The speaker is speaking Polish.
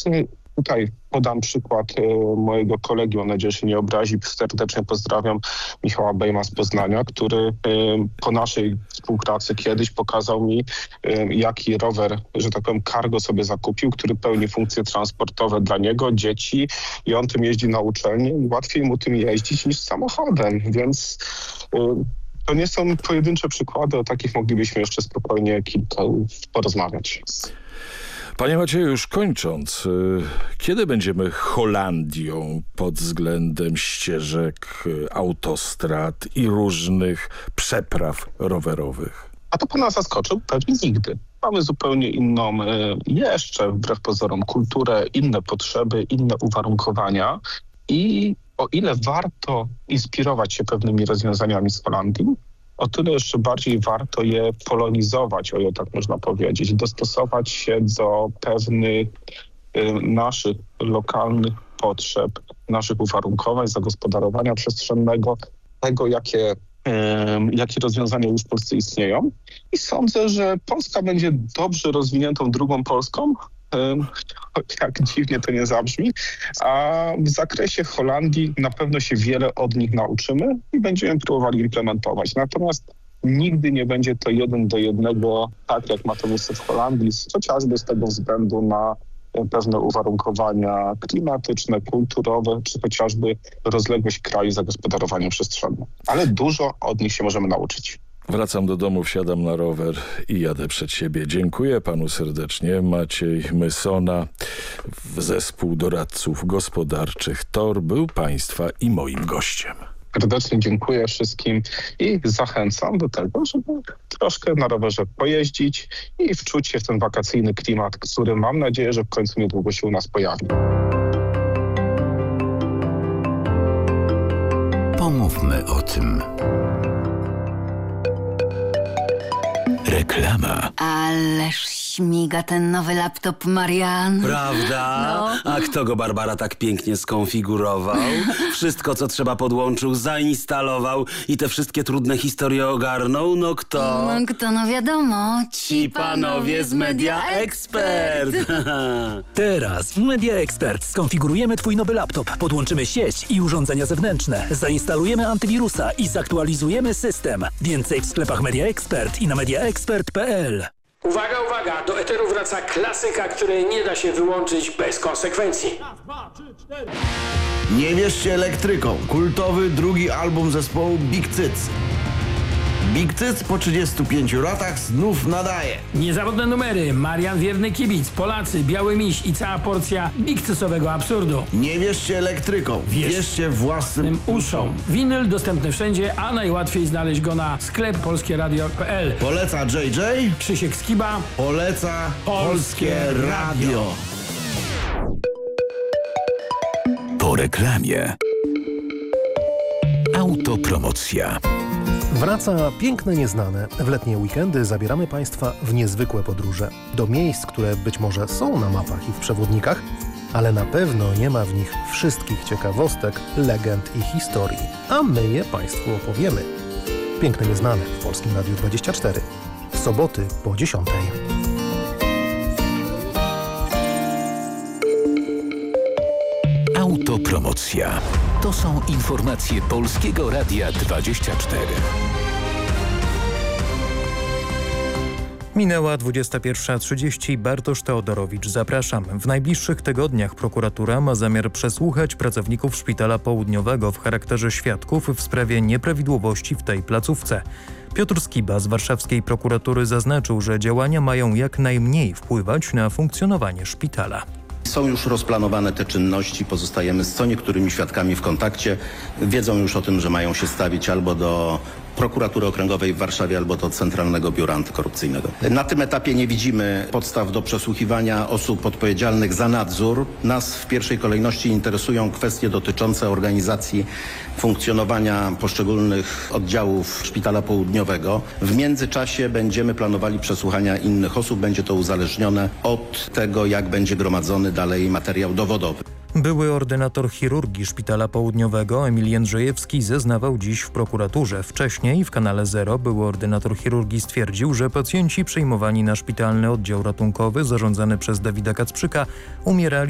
Więc tutaj podam przykład mojego kolegi, mam nadzieję, że się nie obrazi. Serdecznie pozdrawiam Michała Bejma z Poznania, który po naszej współpracy kiedyś pokazał mi, jaki rower, że tak powiem, cargo sobie zakupił, który pełni funkcje transportowe dla niego, dzieci i on tym jeździ na uczelnię i łatwiej mu tym jeździć niż samochodem, więc to nie są pojedyncze przykłady, o takich moglibyśmy jeszcze spokojnie kilka porozmawiać. Panie Macieju, już kończąc, kiedy będziemy Holandią pod względem ścieżek, autostrad i różnych przepraw rowerowych? A to pana zaskoczył? Pewnie nigdy. Mamy zupełnie inną, jeszcze wbrew pozorom, kulturę, inne potrzeby, inne uwarunkowania i o ile warto inspirować się pewnymi rozwiązaniami z Holandii, o tyle jeszcze bardziej warto je polonizować, o ile tak można powiedzieć, dostosować się do pewnych naszych lokalnych potrzeb, naszych uwarunkowań, zagospodarowania przestrzennego, tego, jakie rozwiązania już w Polsce istnieją. I sądzę, że Polska będzie dobrze rozwiniętą drugą Polską, jak dziwnie to nie zabrzmi, a w zakresie Holandii na pewno się wiele od nich nauczymy i będziemy próbowali implementować. Natomiast nigdy nie będzie to 1:1, tak jak ma to miejsce w Holandii, chociażby z tego względu na pewne uwarunkowania klimatyczne, kulturowe, czy chociażby rozległość kraju, zagospodarowanie przestrzenne. Ale dużo od nich się możemy nauczyć. Wracam do domu, wsiadam na rower i jadę przed siebie. Dziękuję panu serdecznie. Maciej Mysona, zespół doradców gospodarczych TOR, był państwa i moim gościem. Serdecznie dziękuję wszystkim i zachęcam do tego, żeby troszkę na rowerze pojeździć i wczuć się w ten wakacyjny klimat, który mam nadzieję, że w końcu niedługo się u nas pojawi. Pomówmy o tym. Reklama. Ależ śmiga ten nowy laptop, Marian. Prawda? No. A kto go, Barbara, tak pięknie skonfigurował? Wszystko, co trzeba, podłączył, zainstalował i te wszystkie trudne historie ogarnął? No kto? No wiadomo. Ci panowie z Media Expert. Teraz w Media Expert skonfigurujemy twój nowy laptop, podłączymy sieć i urządzenia zewnętrzne, zainstalujemy antywirusa i zaktualizujemy system. Więcej w sklepach Media Expert i na mediaexpert.pl. Uwaga, uwaga! Do eteru wraca klasyka, której nie da się wyłączyć bez konsekwencji. Nie wierzcie elektrykom. Kultowy drugi album zespołu Big Cyc. Big Cyc po 35 latach znów nadaje. Niezawodne numery, Marian Wierny Kibic, Polacy, Biały Miś i cała porcja Big Cycowego absurdu. Nie wierzcie elektrykom. Wierzcie własnym Uszom. Winyl dostępny wszędzie, a najłatwiej znaleźć go na sklep polskieradio.pl. Poleca JJ. Krzysiek Skiba. Poleca Polskie Radio. Po reklamie. Autopromocja. Wraca Piękne Nieznane. W letnie weekendy zabieramy Państwa w niezwykłe podróże. Do miejsc, które być może są na mapach i w przewodnikach, ale na pewno nie ma w nich wszystkich ciekawostek, legend i historii. A my je Państwu opowiemy. Piękne Nieznane w Polskim Radiu 24. W soboty po 10:00. Autopromocja. To są informacje Polskiego Radia 24. Minęła 21:30. Bartosz Teodorowicz, zapraszam. W najbliższych tygodniach prokuratura ma zamiar przesłuchać pracowników Szpitala Południowego w charakterze świadków w sprawie nieprawidłowości w tej placówce. Piotr Skiba z warszawskiej prokuratury zaznaczył, że działania mają jak najmniej wpływać na funkcjonowanie szpitala. Są już rozplanowane te czynności, pozostajemy z co niektórymi świadkami w kontakcie. Wiedzą już o tym, że mają się stawić albo do Prokuratury Okręgowej w Warszawie, albo do Centralnego Biura Antykorupcyjnego. Na tym etapie nie widzimy podstaw do przesłuchiwania osób odpowiedzialnych za nadzór. Nas w pierwszej kolejności interesują kwestie dotyczące organizacji funkcjonowania poszczególnych oddziałów Szpitala Południowego. W międzyczasie będziemy planowali przesłuchania innych osób. Będzie to uzależnione od tego, jak będzie gromadzony dalej materiał dowodowy. Były ordynator chirurgii Szpitala Południowego Emil Jędrzejewski zeznawał dziś w prokuraturze. Wcześniej w kanale Zero były ordynator chirurgii stwierdził, że pacjenci przyjmowani na szpitalny oddział ratunkowy zarządzany przez Dawida Kacprzyka umierali